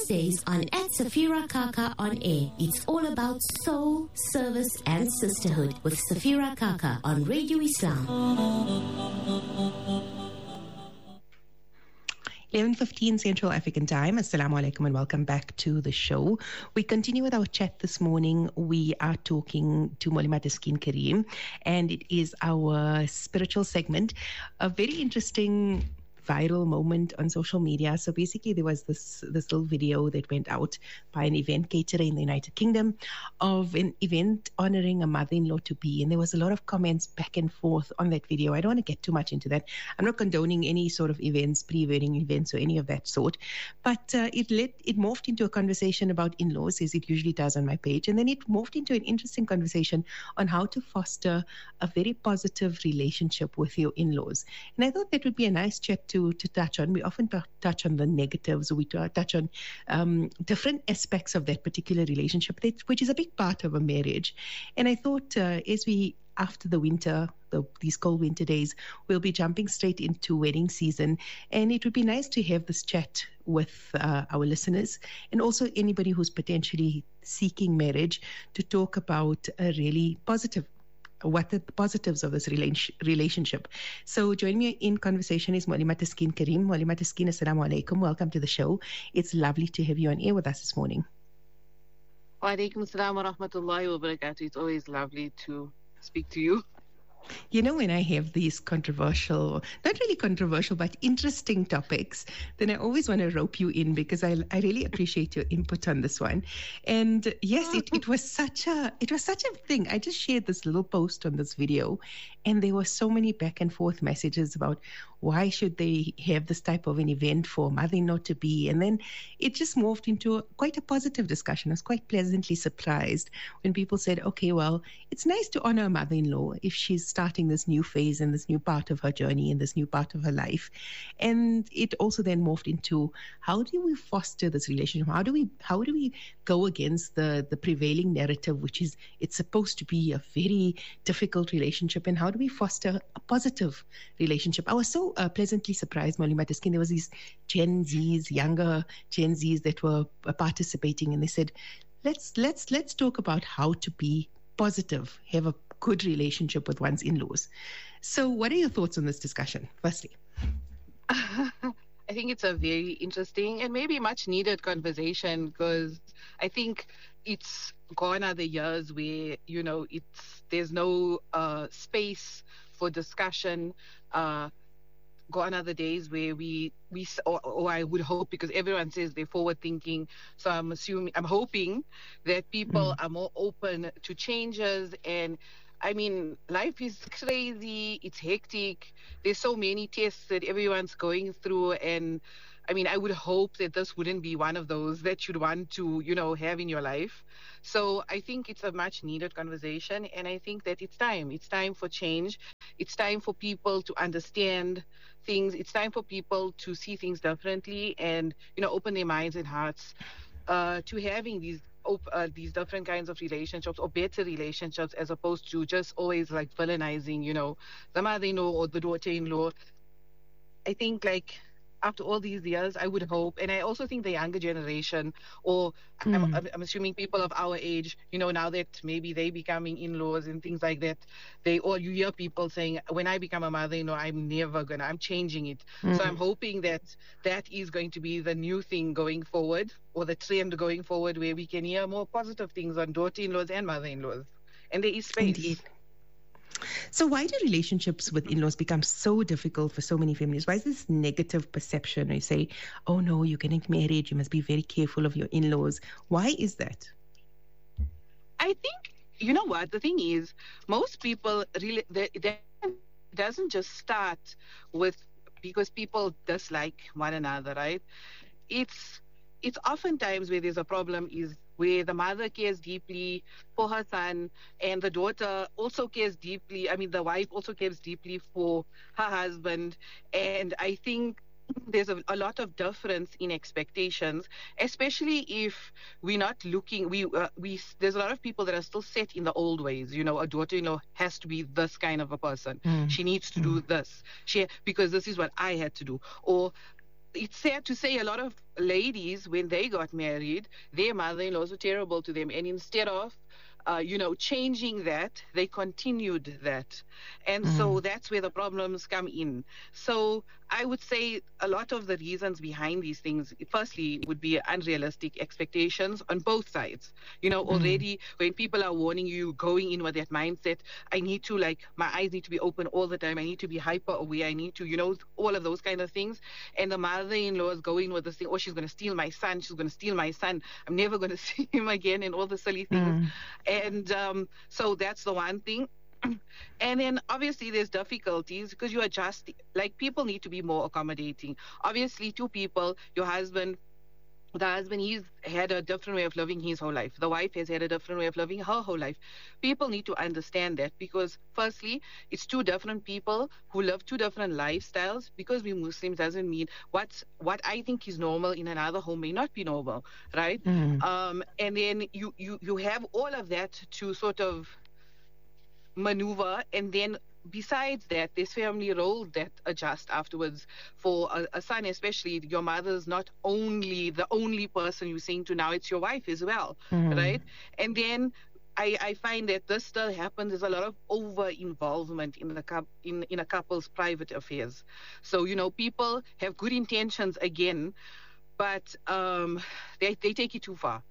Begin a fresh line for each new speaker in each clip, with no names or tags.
Thursdays on @Safira Kaka on air. It's all about soul, service and sisterhood with Safira Kaka on Radio Islam.
11:15 Central African Time. Assalamu alaikum and welcome back to the show. We continue with our chat this morning. We are talking to Molima Taskeen Kareem, and it is our spiritual segment. A very interesting viral moment on social media. So basically there was this little video that went out by an event caterer in the United Kingdom of an event honoring a mother-in-law to be, and there was a lot of comments back and forth on that video. I don't want to get too much into that. I'm not condoning any sort of events, pre-wedding events or any of that sort, but it morphed into a conversation about in-laws, as it usually does on my page, and then it morphed into an interesting conversation on how to foster a very positive relationship with your in-laws. And I thought that would be a nice chat to touch on. We often touch on the negatives, or we touch on different aspects of that particular relationship, which is a big part of a marriage. And I thought as we, after the winter, these cold winter days, we'll be jumping straight into wedding season. And it would be nice to have this chat with our listeners and also anybody who's potentially seeking marriage to talk about a really positive, what are the positives of this relationship. So joining me in conversation is Molima Taskeen Kareem. Molima Taskeen, assalamu alaikum. Welcome to the show. It's lovely to have you on air with us this morning.
Wa alaikum assalam wa rahmatullahi wa barakatuh. It's always lovely to speak to you.
You know, when I have these controversial, not really controversial, but interesting topics, then I always want to rope you in because I really appreciate your input on this one. And yes, it was such a thing. I just shared this little post on this video, and there were so many back and forth messages about why should they have this type of an event for mother-in-law to be, and then it just morphed into quite a positive discussion. I was quite pleasantly surprised when people said, okay, well, it's nice to honor a mother-in-law if she's starting this new phase and this new part of her journey and this new part of her life. And it also then morphed into, how do we foster this relationship? How do we go against the prevailing narrative, which is it's supposed to be a very difficult relationship, and how do we foster a positive relationship? I was so pleasantly surprised, Molima Taskeen. There was these younger Gen Zs that were participating, and they said, let's talk about how to be positive, have a good relationship with one's in-laws. So what are your thoughts on this discussion, firstly?
I think it's a very interesting and maybe much needed conversation, because I think it's gone are the years where, you know, there's no space for discussion. Gone are the days where or I would hope, because everyone says they're forward thinking, so I'm hoping that people are more open to changes. And I mean, life is crazy, it's hectic, there's so many tests that everyone's going through, and I mean, I would hope that this wouldn't be one of those that you'd want to, you know, have in your life. So I think it's a much needed conversation, and I think that it's time for change. It's time for people to understand things. It's time for people to see things differently and, you know, open their minds and hearts to having these different kinds of relationships, or better relationships, as opposed to just always like villainizing, you know, the mother-in-law or the daughter-in-law. I think, like, after all these years, I would hope, and I also think the younger generation, or I'm assuming people of our age, you know, now that maybe they becoming in-laws and things like that, you hear people saying, when I become a mother-in-law, I'm changing it. So I'm hoping that is going to be the new thing going forward, or the trend going forward, where we can hear more positive things on daughter-in-laws and mother-in-laws. And there is space.
Indeed. So why do relationships with in-laws become so difficult for so many families? Why is this negative perception? You say, oh no, you're getting married, you must be very careful of your in-laws. Why is that?
I think, you know what, the thing is, most people really, that doesn't just start with because people dislike one another, right? It's oftentimes where there's a problem is where the mother cares deeply for her son, and the daughter also cares deeply. I mean, the wife also cares deeply for her husband. And I think there's a lot of difference in expectations, especially if we're not looking. There's a lot of people that are still set in the old ways. You know, a daughter-in-law has to be this kind of a person. She needs to do this. Because this is what I had to do. Or it's sad to say a lot of ladies, when they got married, their mother-in-laws were terrible to them. And instead of, changing that, they continued that. And so that's where the problems come in. So I would say a lot of the reasons behind these things, firstly, would be unrealistic expectations on both sides. Already when people are warning you, going in with that mindset, I need to, my eyes need to be open all the time. I need to be hyper aware. I need to, all of those kind of things. And the mother-in-law is going with this thing, she's going to steal my son. She's going to steal my son. I'm never going to see him again, and all the silly things. And so that's the one thing. And then obviously there's difficulties because you adjust, people need to be more accommodating. Obviously, two people, the husband, he's had a different way of living his whole life. The wife has had a different way of living her whole life. People need to understand that, because firstly, it's two different people who live two different lifestyles. Because we're Muslims doesn't mean what I think is normal in another home may not be normal, right? And then you have all of that to sort of maneuver, and then besides that, there's family roles that adjust afterwards. For a son especially, your mother's not only the only person you're saying to now, it's your wife as well, right? And then I find that this still happens. There's a lot of over-involvement in a couple's private affairs. So, people have good intentions again, but they take it too far.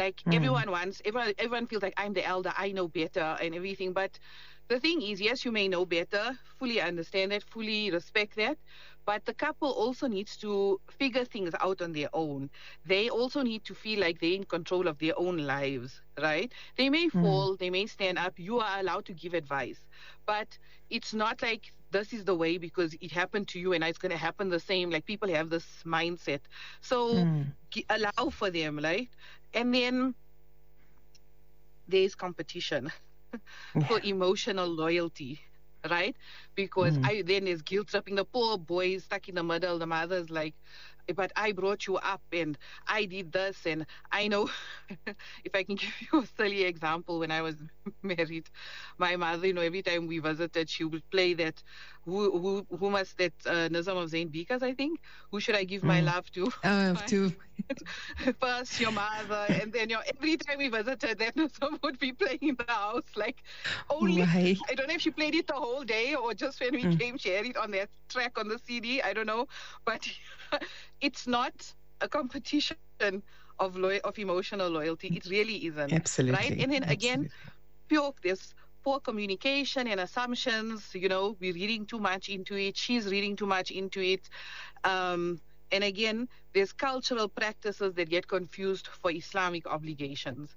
Everyone feels like I'm the elder, I know better and everything. But the thing is, yes, you may know better, fully understand that, fully respect that, but the couple also needs to figure things out on their own. They also need to feel like they're in control of their own lives, right? They may fall, they may stand up. You are allowed to give advice, but it's not like this is the way because it happened to you and it's going to happen the same. Like, people have this mindset. So allow for them, right? And then there's competition for emotional loyalty, right? Because then there's guilt tripping. The poor boy is stuck in the middle. The mother's like, but I brought you up and I did this. And I know, if I can give you a silly example, when I was married, my mother, every time we visited, she would play that, who must that Nizam of Zain Bikas, I think, who should I give my love to?
To
first your mother, and then every time we visited, that Nizam would be playing in the house, only, I don't know if she played it the whole day or just when we came, she had it on that track on the CD, I don't know, but it's not a competition of emotional loyalty. It really isn't.
Absolutely.
Right? And then again, there's poor communication and assumptions. We're reading too much into it. She's reading too much into it. And again, there's cultural practices that get confused for Islamic obligations.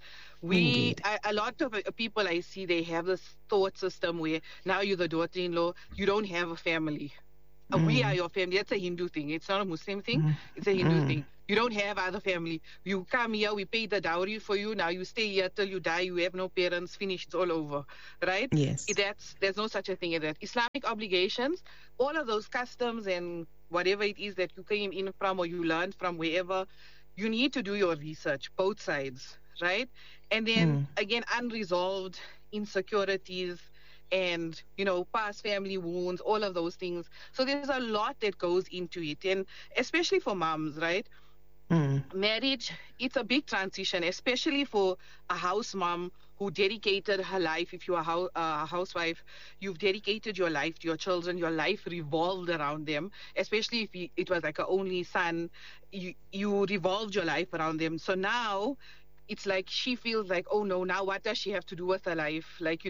A lot of people I see, they have this thought system where now you're the daughter-in-law, you don't have a family. We are your family. That's a Hindu thing. It's not a Muslim thing. It's a Hindu thing. You don't have other family. You come here, we pay the dowry for you. Now you stay here till you die. You have no parents. Finish. It's all over. Right?
Yes.
There's no such a thing as that. Islamic obligations, all of those customs and whatever it is that you came in from or you learned from wherever, you need to do your research, both sides. Right? And then, again, unresolved insecurities, and past family wounds, all of those things. So there's a lot that goes into it, and especially for moms, right? Marriage, it's a big transition, especially for a house mom who dedicated her life. If you're a housewife, you've dedicated your life to your children. Your life revolved around them, especially if it was like an only son. You revolved your life around them. So now it's like she feels like, oh no, now what does she have to do with her life?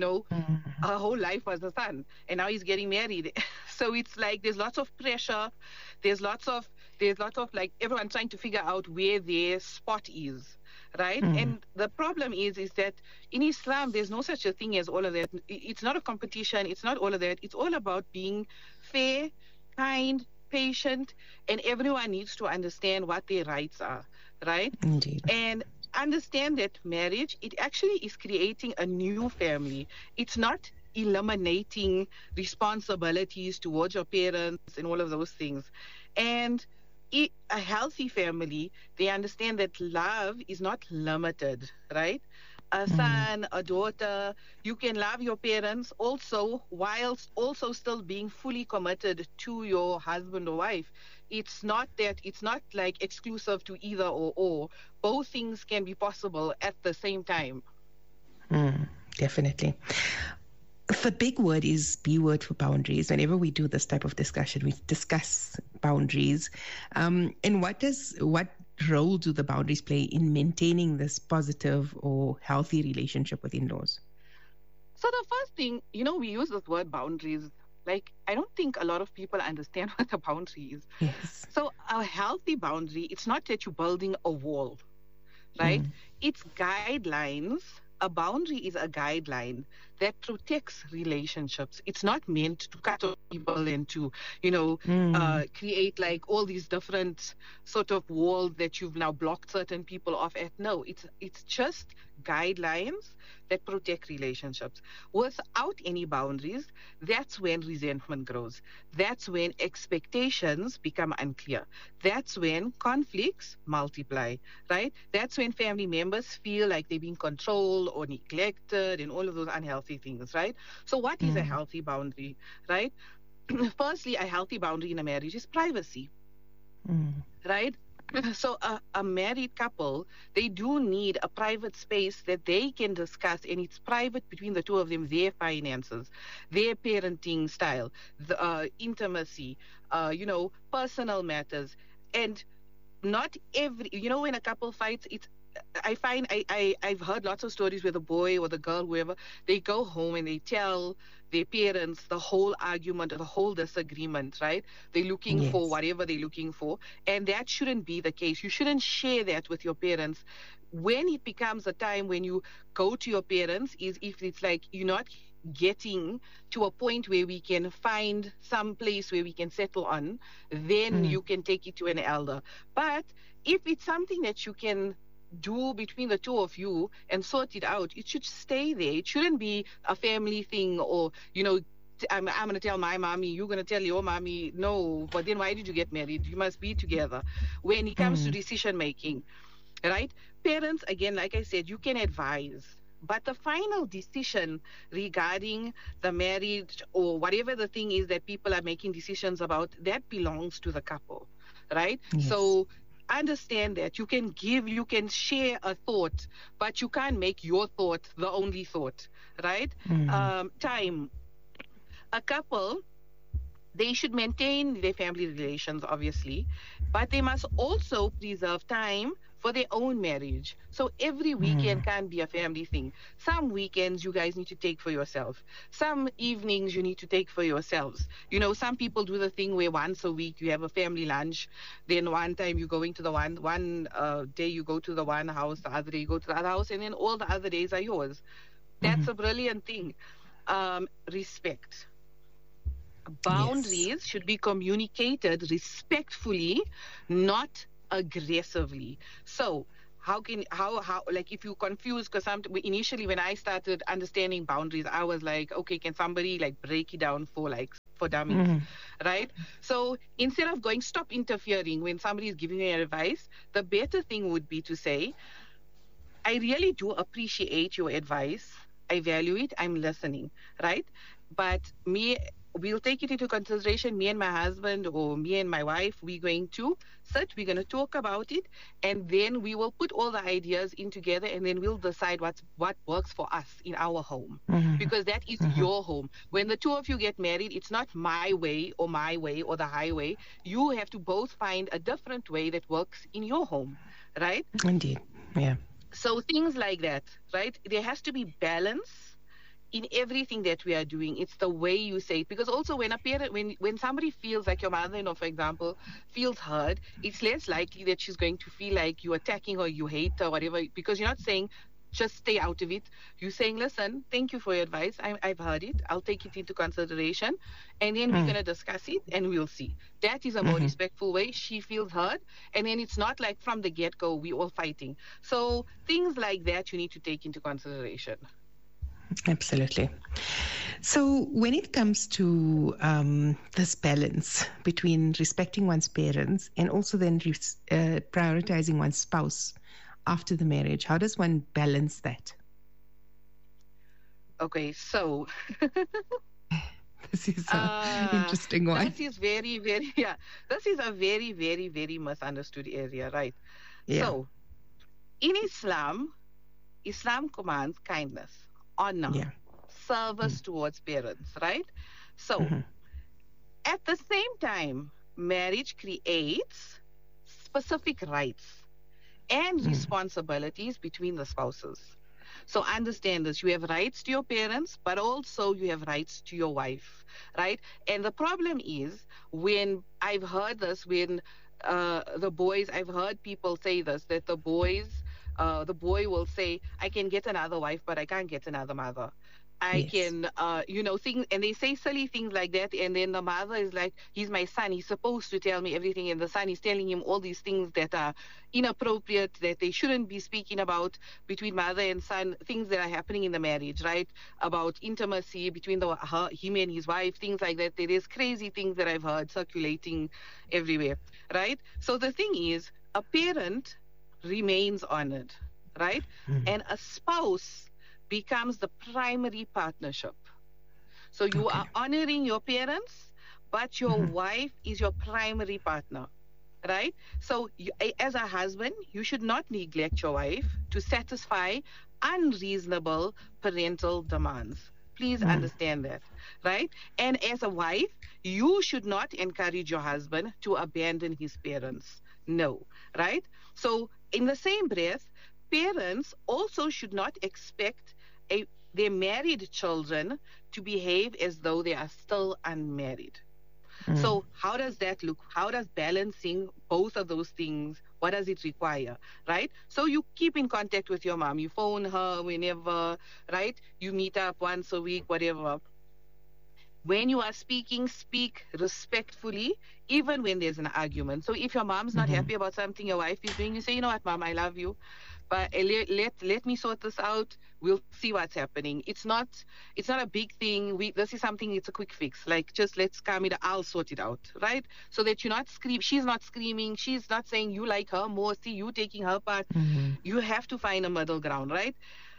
Her whole life was the son, and now he's getting married. So it's like there's lots of pressure. There's lots of everyone trying to figure out where their spot is, right? And the problem is that in Islam, there's no such a thing as all of that. It's not a competition. It's not all of that. It's all about being fair, kind, patient, and everyone needs to understand what their rights are, right?
Indeed.
And understand that marriage, it actually is creating a new family. It's not eliminating responsibilities towards your parents and all of those things. And a healthy family, they understand that love is not limited, right? a son, a daughter. You can love your parents also whilst also still being fully committed to your husband or wife. It's not like exclusive to either or. Both things can be possible at the same time.
Definitely. The big word is B word for boundaries. Whenever we do this type of discussion, we discuss boundaries. And what role do the boundaries play in maintaining this positive or healthy relationship with in-laws?
So the first thing, we use this word boundaries. Like, I don't think a lot of people understand what a boundary is.
Yes.
So a healthy boundary, it's not that you're building a wall, right? It's guidelines. A boundary is a guideline that protects relationships. It's not meant to cut off people and to, create like all these different sort of walls that you've now blocked certain people off at. No, it's just guidelines that protect relationships. Without any boundaries, that's when resentment grows. That's when expectations become unclear. That's when conflicts multiply, right? That's when family members feel like they're being controlled or neglected and all of those unhealthy things, right? So what is a healthy boundary, right? Firstly, a healthy boundary in a marriage is privacy, right? So a married couple, they do need a private space that they can discuss, and it's private between the two of them, their finances, their parenting style, the intimacy, personal matters. And not every, when a couple fights, I find I've heard lots of stories where the boy or the girl, whoever, they go home and they tell their parents the whole argument or the whole disagreement, right? They're looking for whatever they're looking for. And that shouldn't be the case. You shouldn't share that with your parents. When it becomes a time when you go to your parents is if it's like you're not getting to a point where we can find some place where we can settle on, then you can take it to an elder. But if it's something that you can do between the two of you and sort it out, it should stay there. It shouldn't be a family thing or, I'm going to tell my mommy, you're going to tell your mommy. No, but then why did you get married? You must be together. When it comes to decision making, right? Parents, again, like I said, you can advise. But the final decision regarding the marriage or whatever the thing is that people are making decisions about, that belongs to the couple, right?
Yes.
So understand that you can share a thought, but you can't make your thought the only thought, right? Time. A couple, they should maintain their family relations, obviously, but they must also preserve time for their own marriage. So every weekend can't be a family thing. Some weekends you guys need to take for yourself. Some evenings you need to take for yourselves. Some people do the thing where once a week you have a family lunch. Then one time you're going to the one day you go to the one house, the other day you go to the other house, and then all the other days are yours. That's a brilliant thing. Respect. Boundaries should be communicated respectfully, not aggressively. So how like if you confuse, because initially when I started understanding boundaries, I was like, okay, can somebody like break it down for dummies, right? So instead of going, stop interfering when somebody is giving you advice, the better thing would be to say, I really do appreciate your advice. I value it. I'm listening, right? But we'll take it into consideration. Me and my husband or me and my wife, we're going to sit, we're going to talk about it, and then we will put all the ideas in together, and then we'll decide what works for us in our home. Because that is your home. When the two of you get married, it's not my way or the highway. You have to both find a different way that works in your home, right?
Indeed, yeah.
So things like that, right? There has to be balance in everything that we are doing. It's the way you say it. Because also when a parent, when somebody feels like your mother-in-law, for example, feels heard, it's less likely that she's going to feel like you're attacking her, you hate her, whatever, because you're not saying, just stay out of it. You're saying, listen, thank you for your advice. I've heard it. I'll take it into consideration. And then we're going to discuss it and we'll see. That is a more respectful way. She feels heard. And then it's not like from the get-go, we're all fighting. So things like that you need to take into consideration.
Absolutely. So when it comes to this balance between respecting one's parents and also then prioritizing one's spouse after the marriage, how does one balance that?
Okay, so
This is an interesting one.
this is very, very, yeah, this is a very, very, very misunderstood area, right?
Yeah.
So, in Islam, Islam commands kindness, honor,
Yeah.
service towards parents, right? So,
Mhm.
at the same time, marriage creates specific rights and responsibilities between the spouses. So understand this. You have rights to your parents, but also you have rights to your wife, right? And the problem is when I've heard this, when the boys, I've heard people say this, that the boy will say, I can get another wife, but I can't get another mother. I
Yes.
can, things, and they say silly things like that. And then the mother is like, he's my son. He's supposed to tell me everything. And the son is telling him all these things that are inappropriate, that they shouldn't be speaking about between mother and son, things that are happening in the marriage, right? About intimacy between him and his wife, things like that. There is crazy things that I've heard circulating everywhere, right? So the thing is, a parent remains honored, right? And a spouse becomes the primary partnership. So you
Okay.
are honoring your parents, but your wife is your primary partner, right? So as a husband, you should not neglect your wife to satisfy unreasonable parental demands. Please understand that, right? And as a wife, you should not encourage your husband to abandon his parents. No, right? So in the same breath, parents also should not expect their married children to behave as though they are still unmarried. So how does that look? How does balancing both of those things, what does it require, right? So you keep in contact with your mom. You phone her whenever, right? You meet up once a week, whatever. When you are speaking, speak respectfully, even when there's an argument. So if your mom's not happy about something your wife is doing, you say, you know what, mom, I love you, but let me sort this out. We'll see what's happening. It's not a big thing. This is something. It's a quick fix. Like, just let's calm it. I'll sort it out, right? So that you're not scream. She's not screaming. She's not saying you like her more. See, you taking her part. You have to find a middle ground, right?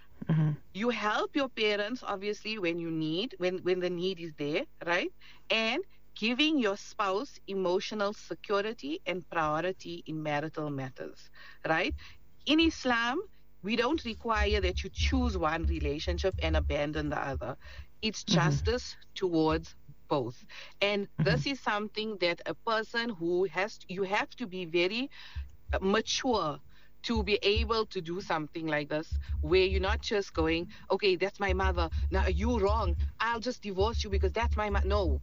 You help your parents, obviously, when you need, when the need is there, right? And giving your spouse emotional security and priority in marital matters, right? In Islam, we don't require that you choose one relationship and abandon the other. It's justice towards both. And this is something that a person you have to be very mature to be able to do something like this, where you're not just going, okay, that's my mother, now you're wrong, I'll just divorce you because that's my mother. No.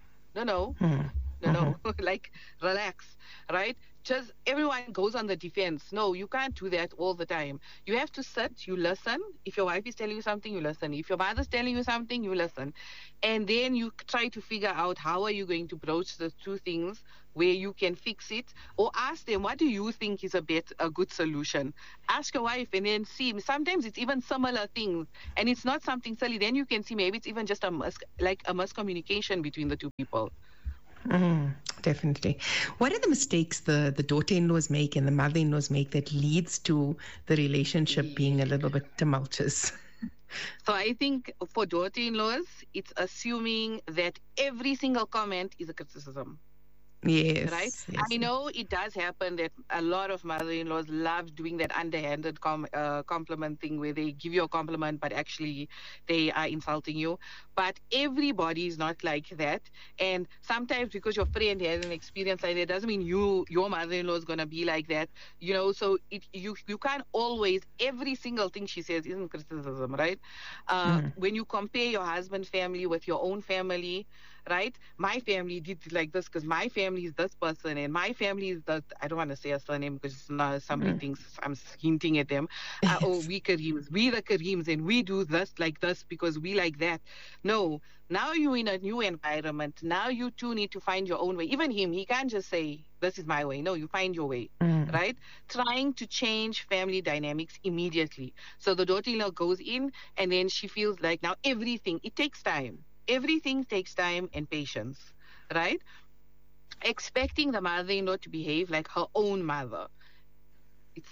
Like, relax, right? Just everyone goes on the defense. No, you can't do that all the time. You have to sit, you listen. If your wife is telling you something, you listen. If your mother's telling you something, you listen. And then you try to figure out how are you going to broach the two things where you can fix it, or ask them, what do you think is a good solution? Ask your wife and then see. Sometimes it's even similar things and it's not something silly. Then you can see maybe it's even just a miscommunication between the two people.
Definitely. What are the mistakes the daughter-in-laws make and the mother-in-laws make that leads to the relationship being a little bit tumultuous?
So I think for daughter-in-laws, it's assuming that every single comment is a criticism.
Yes.
Right?
Yes.
I know it does happen that a lot of mother-in-laws love doing that underhanded compliment thing where they give you a compliment, but actually they are insulting you. But everybody is not like that. And sometimes because your friend has an experience like that, doesn't mean your mother-in-law is going to be like that. So you can't always, every single thing she says isn't criticism, right? When you compare your husband's family with your own family, right? My family did like this because my family is this person and my family is that. I don't want to say a surname because somebody thinks I'm hinting at them. We Kareems, we the Kareems, and we do this like this because we like that. No, now you're in a new environment. Now you two need to find your own way. Even him, he can't just say, this is my way. No, you find your way, right? Trying to change family dynamics immediately. So the daughter-in-law goes in and then she feels like now everything, it takes time. Everything takes time and patience, right? Expecting the mother-in-law to behave like her own mother.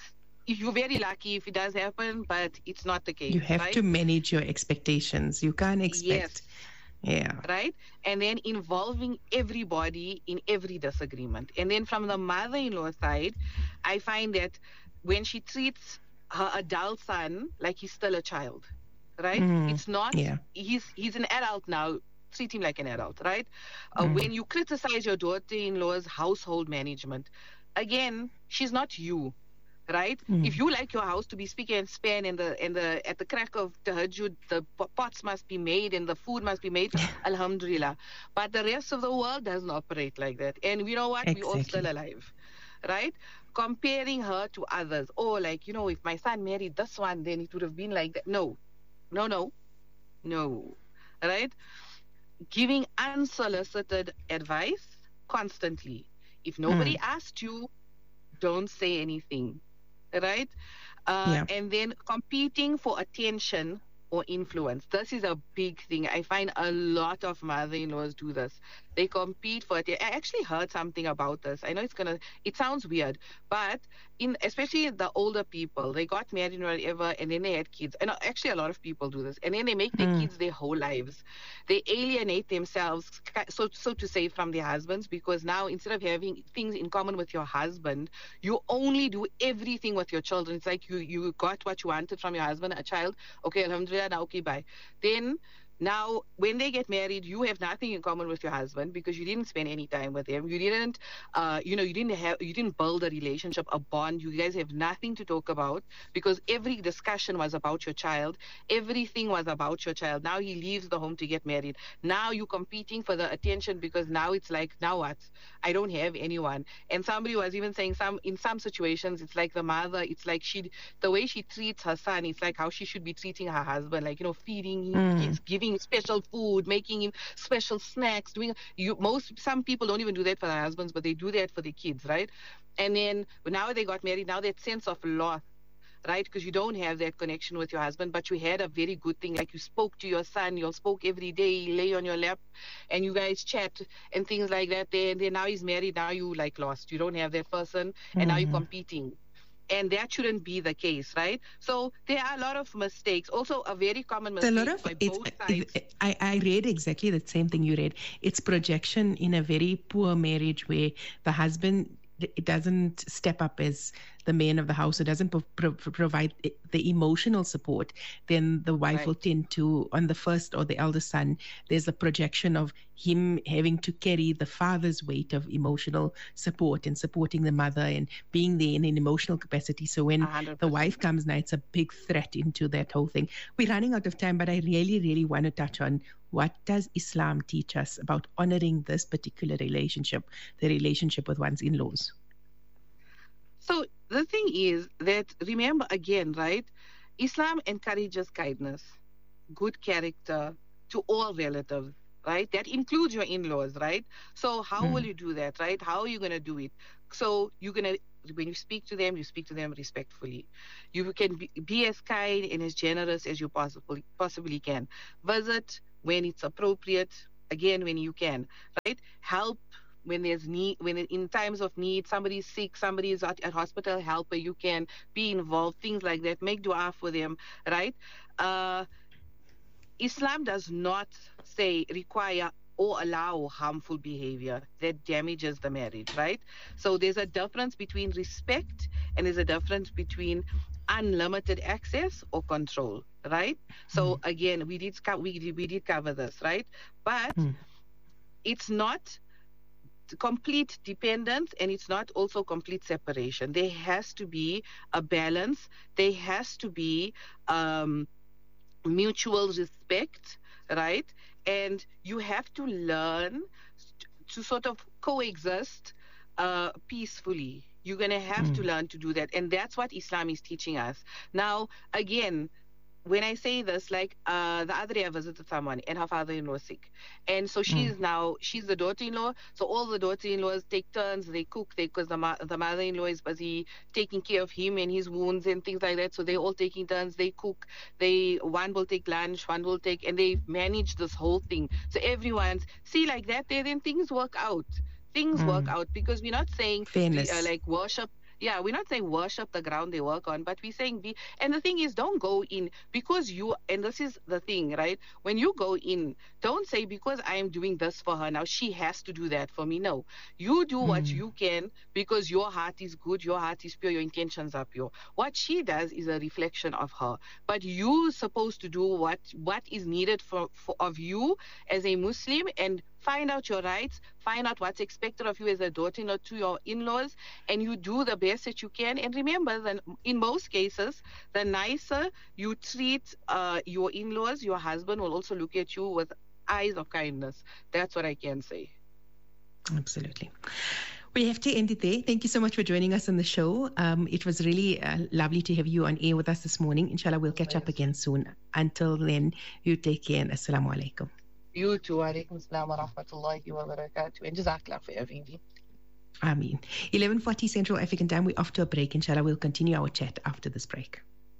you're very lucky if it does happen, but it's not the case.
You have
right?
to manage your expectations. You can't expect. Yeah.
Right? And then involving everybody in every disagreement. And then from the mother-in-law side, I find that when she treats her adult son like he's still a child, right? It's not, he's an adult now, treat him like an adult, right? When you criticize your daughter-in-law's household management, again, she's not you. Right? If you like your house to be spick and span and at the crack of tahajjud, the pots must be made and the food must be made, alhamdulillah. But the rest of the world doesn't operate like that. And you know what?
Exactly.
We're all still alive. Right? Comparing her to others. Oh, like, if my son married this one, then it would have been like that. No. Right? Giving unsolicited advice constantly. If nobody asked you, don't say anything. Right? And then competing for attention or influence. This is a big thing. I find a lot of mother-in-laws do this. They compete for it. I actually heard something about this. I know it sounds weird, but especially the older people, they got married or whatever, and then they had kids. And actually a lot of people do this. And then they make their kids their whole lives. They alienate themselves, so to say, from their husbands, because now instead of having things in common with your husband, you only do everything with your children. It's like you got what you wanted from your husband, a child. Okay, alhamdulillah, now okay, bye. Then now, when they get married, you have nothing in common with your husband because you didn't spend any time with him. You didn't, you didn't build a relationship, a bond. You guys have nothing to talk about because every discussion was about your child. Everything was about your child. Now he leaves the home to get married. Now you're competing for the attention because now it's like, now what? I don't have anyone. And somebody was even saying in some situations, it's like the mother, it's like the way she treats her son, it's like how she should be treating her husband, like, feeding him, giving special food, making him special snacks, some people don't even do that for their husbands, but they do that for their kids, right? And then now they got married, now that sense of loss, right? Because you don't have that connection with your husband, but you had a very good thing, like you spoke to your son, you all spoke every day, he lay on your lap, and you guys chat and things like that. And then now he's married, now you like lost. You don't have that person, and now you're competing. And that shouldn't be the case, right? So there are a lot of mistakes. Also, a very common mistake by both sides.
I read exactly the same thing you read. It's projection in a very poor marriage where the husband doesn't step up as the man of the house, it doesn't provide the emotional support, then the wife will tend to, on the first or the elder son, there's a projection of him having to carry the father's weight of emotional support and supporting the mother and being there in an emotional capacity. So when 100%. The wife comes now, it's a big threat into that whole thing. We're running out of time, but I really, really want to touch on what does Islam teach us about honoring this particular relationship, the relationship with one's in-laws?
So the thing is that, remember again, right? Islam encourages kindness, good character to all relatives, right? That includes your in-laws, right? So how will you do that, right? How are you going to do it? So you're going to, when you speak to them respectfully. You can be as kind and as generous as you possibly can. Visit when it's appropriate, again, when you can, right? Help when there's need, when in times of need, somebody's sick, somebody is at hospital, help where you can be involved, things like that. Make dua for them, right? Islam does not require or allow harmful behavior that damages the marriage, right? So there's a difference between respect and there's a difference between unlimited access or control, right? So again, we did cover this, right? But it's not complete dependence and it's not also complete separation. There has to be a balance. There has to be mutual respect, right? And you have to learn to sort of coexist peacefully. You're going to have to learn to do that. And that's what Islam is teaching us. Now, again, when I say this, like the other day I visited someone and her father-in-law was sick. And so she's the daughter-in-law. So all the daughter-in-laws take turns, they cook, because the mother-in-law is busy taking care of him and his wounds and things like that. So they're all taking turns, they cook, one will take lunch, one will take, and they manage this whole thing. So everyone's, like that, then things work out. Things work out because we're not saying like worship. we're not saying worship the ground they work on, but we're saying be. And the thing is, don't go in because and this is the thing, right? When you go in, don't say because I am doing this for her now, she has to do that for me. No, you do what you can because your heart is good, your heart is pure, your intentions are pure. What she does is a reflection of her, but you're supposed to do what is needed of you as a Muslim, and find out your rights, find out what's expected of you as a daughter-in-law to your in-laws, and you do the best that you can. And remember that in most cases, the nicer you treat your in-laws, your husband will also look at you with eyes of kindness. That's what I can say.
Absolutely. We have to end it there. Thank you so much for joining us on the show. It was really lovely to have you on air with us this morning. Inshallah, we'll catch up again soon. Until then, you take care and assalamu alaikum.
You too. Alaikum assalam wa rahmatullahi wa barakatuh. And jazakallah for having me.
Ameen. 11:40 Central African Time. We're off to a break. Inshallah, we'll continue our chat after this break.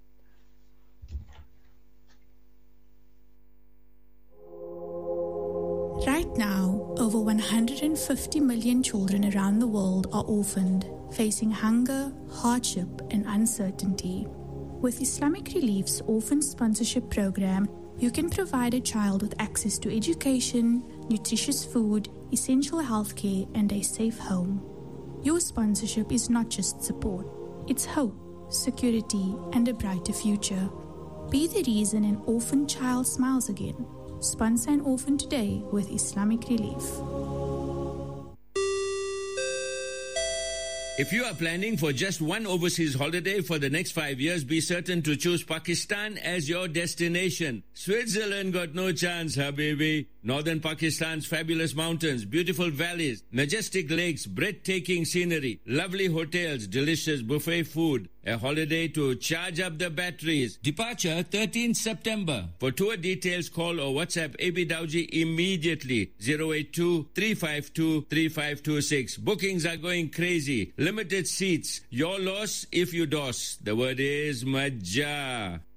Right now, over 150 million children around the world are orphaned, facing hunger, hardship, and uncertainty. With Islamic Relief's Orphan Sponsorship Program, you can provide a child with access to education, nutritious food, essential healthcare, and a safe home. Your sponsorship is not just support, it's hope, security, and a brighter future. Be the reason an orphan child smiles again. Sponsor an orphan today with Islamic Relief.
If you are planning for just one overseas holiday for the next 5 years, be certain to choose Pakistan as your destination. Switzerland got no chance, habibi. Northern Pakistan's fabulous mountains, beautiful valleys, majestic lakes, breathtaking scenery, lovely hotels, delicious buffet food. A holiday to charge up the batteries. Departure 13th September. For tour details, call or WhatsApp AB Dowji immediately. 082-352-3526. Bookings are going crazy. Limited seats. Your loss if you DOS. The word is Majah.